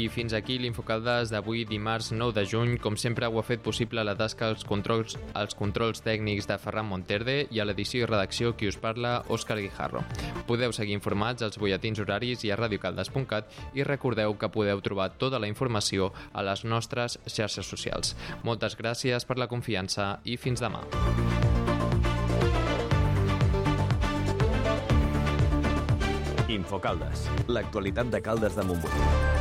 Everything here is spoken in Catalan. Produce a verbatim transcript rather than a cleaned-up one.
I fins aquí l'Infocaldes d'avui, dimarts nou de juny. Com sempre, ho ha fet possible la tasca als controls, als controls tècnics de Ferran Monterde i a l'edició i redacció qui us parla, Òscar Guijarro. Podeu seguir informats als butlletins horaris i a radiocaldes punt cat i recordeu que podeu trobar tota la informació a les nostres xarxes socials. Moltes gràcies per la confiança i fins demà. Infocaldes, l'actualitat de Caldes de Montbui.